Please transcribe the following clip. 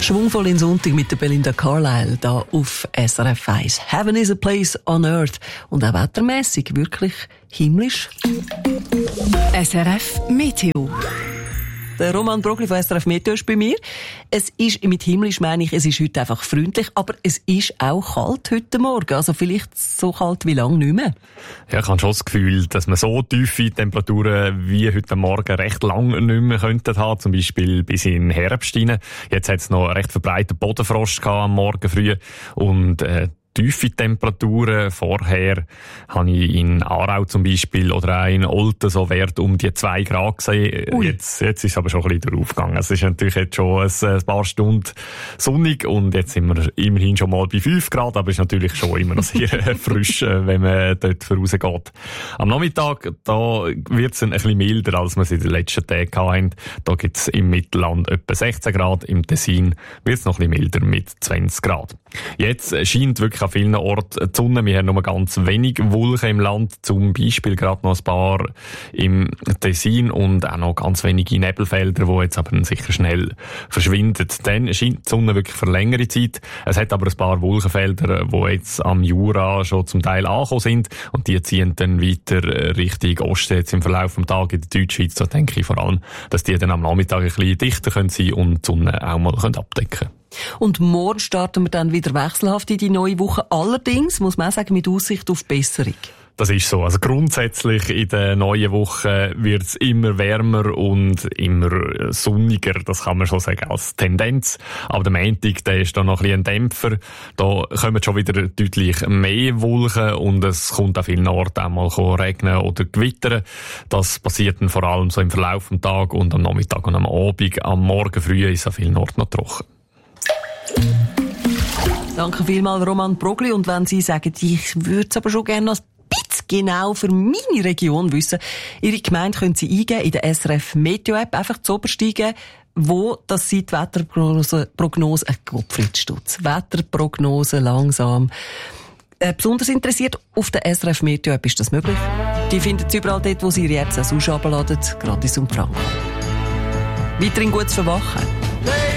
Schwungvoll in Sonntag mit der Belinda Carlisle da auf SRF 1. Heaven is a place on earth. Und auch wettermässig wirklich himmlisch. SRF Meteo. Der Roman Brogli von SRF Meteo ist bei mir. Es ist, mit himmlisch meine ich, es ist heute einfach freundlich, aber es ist auch kalt heute Morgen. Also vielleicht so kalt wie lange nicht mehr. Ja, ich habe schon das Gefühl, dass man so tiefe Temperaturen wie heute Morgen recht lange nicht mehr könnten haben. Zum Beispiel bis in den Herbst rein. Jetzt hat es noch recht verbreiteten Bodenfrost gehabt am Morgen früh. Und tiefe Temperaturen. Vorher habe ich in Aarau zum Beispiel oder auch in Olten so Wert um die 2 Grad gesehen. Jetzt ist es aber schon ein bisschen draufgegangen. Es ist natürlich jetzt schon ein paar Stunden sonnig und jetzt sind wir immerhin schon mal bei 5 Grad, aber es ist natürlich schon immer noch sehr frisch, wenn man dort vorausgeht. Am Nachmittag, da wird es ein bisschen milder, als wir es in den letzten Tagen hatten. Da gibt es im Mittelland etwa 16 Grad, im Tessin wird es noch ein bisschen milder mit 20 Grad. Jetzt scheint wirklich an vielen Orten die Sonne. Wir haben nur ganz wenig Wolken im Land, zum Beispiel gerade noch ein paar im Tessin und auch noch ganz wenige Nebelfelder, die jetzt aber sicher schnell verschwinden. Dann scheint die Sonne wirklich für längere Zeit. Es hat aber ein paar Wolkenfelder, die jetzt am Jura schon zum Teil angekommen sind und die ziehen dann weiter Richtung Osten jetzt im Verlauf des Tages in der Deutschschweiz. Da denke ich vor allem, dass die dann am Nachmittag ein bisschen dichter sein können und die Sonne auch mal abdecken können. Und morgen starten wir dann wieder wechselhaft in die neue Woche. Allerdings, muss man auch sagen, mit Aussicht auf Besserung. Das ist so. Also grundsätzlich in der neuen Woche wird es immer wärmer und immer sonniger. Das kann man schon sagen als Tendenz. Aber der Montag, der ist da noch ein bisschen ein Dämpfer. Da kommen schon wieder deutlich mehr Wolken und es kommt an vielen Orten auch mal regnen oder gewittern. Das passiert dann vor allem so im Verlauf des Tages und am Nachmittag und am Abend. Am Morgen früh ist an vielen Orten noch trocken. Danke vielmals, Roman Brogli. Und wenn Sie sagen, ich würde es aber schon gerne noch ein bisschen genau für meine Region wissen, Ihre Gemeinde können Sie eingeben in der SRF Meteo App, einfach zu oberst eingeben, wo das Sie die Wetterprognose, Wetterprognose langsam besonders interessiert. Auf der SRF Meteo App ist das möglich. Die finden Sie überall dort, wo Sie Ihre Apps auch herunterladen, gratis und frank. Weiterhin gutes Verwachen.